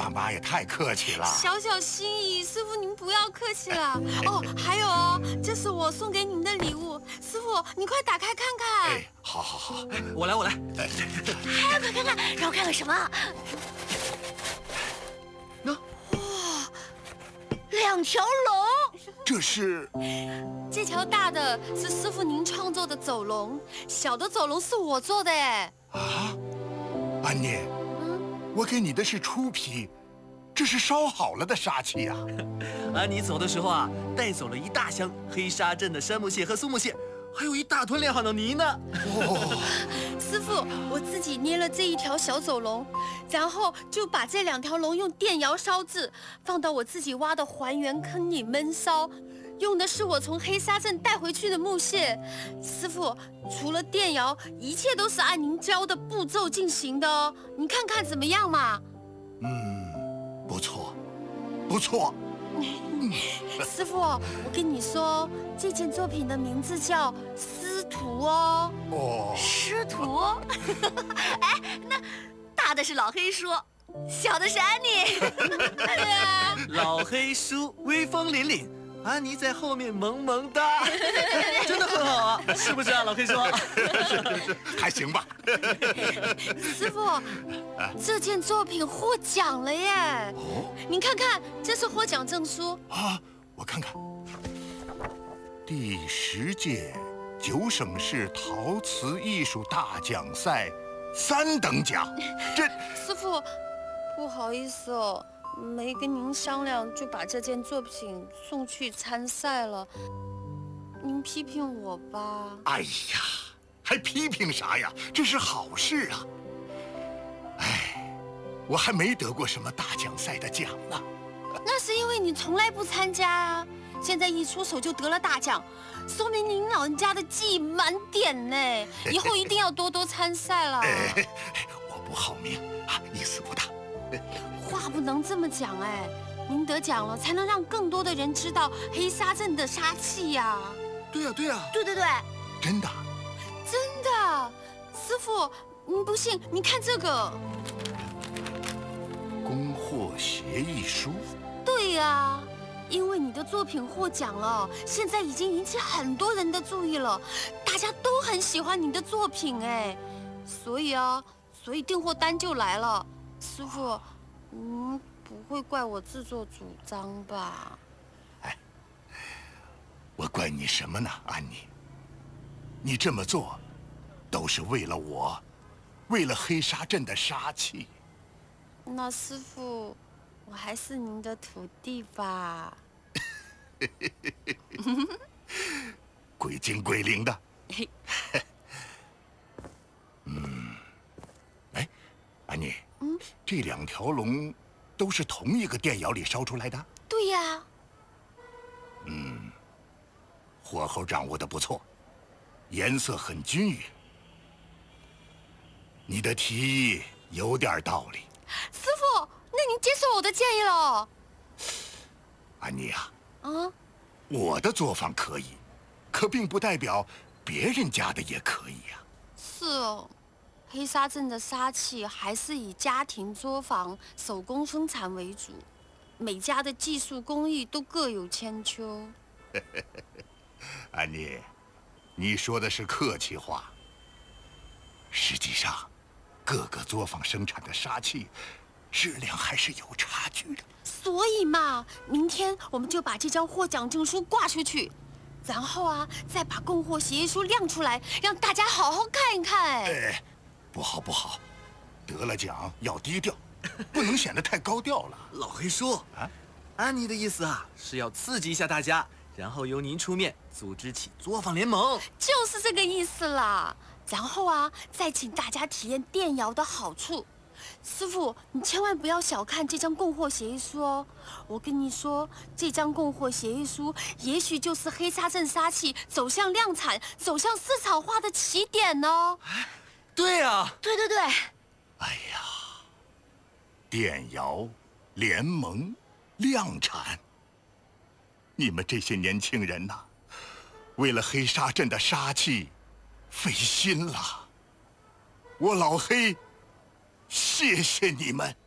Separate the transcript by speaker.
Speaker 1: 爸妈也太客气了。
Speaker 2: 小小心意，师傅您不要客气了。哦，还有哦，这是我送给您的礼物，师傅你快打开看看。
Speaker 1: 哎，好，
Speaker 3: 我来。
Speaker 2: 哎，快看看，让我看看什么？哇，2条龙。
Speaker 1: 这是
Speaker 2: 这条大的是师傅您创作的走龙，小的走龙是我做的哎。
Speaker 1: 啊，安妮，我给你的是初批，这是烧好了的杀气啊。
Speaker 3: 安妮走的时候啊，带走了一大箱黑沙镇的杉木蟹和苏木蟹，还有一大团炼好的泥呢。
Speaker 2: 师傅，我自己捏了这一条小走龙，然后就把这2条龙用电窑烧制，放到我自己挖的还原坑里焖烧。用的是我从黑沙镇带回去的木屑。师傅，除了电窑，一切都是按您教的步骤进行的哦。你看看怎么样嘛？
Speaker 1: 不错。
Speaker 2: 师傅，我跟你说，这件作品的名字叫《师徒》哦。师徒？哎，那大的是老黑叔，小的是安妮。对啊，
Speaker 3: 老黑叔威风凛凛，安妮在后面萌萌哒，真的很好啊，是不是啊，老黑叔？
Speaker 1: 是，还行吧。
Speaker 2: 师傅，这件作品获奖了耶！您看看，这是获奖证书
Speaker 1: 啊，我看看，第10届9省市陶瓷艺术大奖赛3等奖。这
Speaker 2: 师傅，不好意思哦，没跟您商量就把这件作品送去参赛了，您批评我吧。
Speaker 1: 哎呀，还批评啥呀？这是好事啊！哎，我还没得过什么大奖赛的奖呢。
Speaker 2: 那是因为你从来不参加啊，现在一出手就得了大奖，说明您老人家的技艺满点呢。以后一定要多多参赛了。
Speaker 1: 我不好命啊，意思不大。
Speaker 2: 话不能这么讲哎，您得奖了，才能让更多的人知道黑沙镇的杀气呀。
Speaker 1: 对呀，
Speaker 2: 对，
Speaker 1: 真的。
Speaker 2: 真的。师傅，您不信，您看这个
Speaker 1: 供货协议书。
Speaker 2: 对呀，因为你的作品获奖了，现在已经引起很多人的注意了，大家都很喜欢你的作品哎，所以订货单就来了。师傅，您不会怪我自作主张吧？
Speaker 1: 哎，我怪你什么呢，安妮？你这么做，都是为了我，为了黑沙镇的杀气。
Speaker 2: 那师傅，我还是您的徒弟吧？
Speaker 1: 鬼精鬼灵的。哎，安妮，这2条龙都是同一个电窑里烧出来的？
Speaker 2: 对呀。
Speaker 1: 火候掌握的不错，颜色很均匀。你的提议有点道理。
Speaker 2: 师傅，那您接受我的建议了？
Speaker 1: 安妮啊，
Speaker 2: 啊，
Speaker 1: 我的作坊可以，可并不代表别人家的也可以呀。
Speaker 2: 是哦，黑沙镇的杀气还是以家庭作坊、手工生产为主，每家的技术工艺都各有千秋。
Speaker 1: 安妮，你说的是客气话。实际上，各个作坊生产的杀气质量还是有差距的。
Speaker 2: 所以嘛，明天我们就把这张获奖证书挂出去，然后啊，再把供货协议书亮出来，让大家好好看一看。
Speaker 1: 哎，不好，得了奖要低调，不能显得太高调了。
Speaker 3: 老黑叔啊，安妮的意思啊是要刺激一下大家，然后由您出面组织起作坊联盟，
Speaker 2: 就是这个意思啦。然后啊，再请大家体验电窑的好处。师傅，你千万不要小看这张供货协议书哦！我跟你说，这张供货协议书也许就是黑沙镇杀气走向量产、走向市场化的起点哦。
Speaker 3: 对啊，
Speaker 2: 对。
Speaker 1: 哎呀，电窑联盟量产，你们这些年轻人呐，为了黑沙镇的杀气费心了。我老黑，谢谢你们。